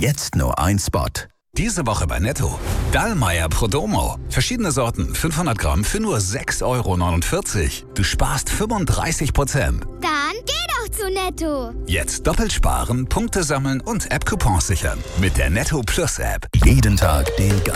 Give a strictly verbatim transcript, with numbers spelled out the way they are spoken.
Jetzt nur ein Spot. Diese Woche bei Netto. Dallmayr Prodomo. Verschiedene Sorten, fünfhundert Gramm für nur sechs Euro neunundvierzig. Du sparst fünfunddreißig Prozent. Dann geh doch zu Netto. Jetzt doppelt sparen, Punkte sammeln und App-Coupons sichern. Mit der Netto Plus App. Jeden Tag den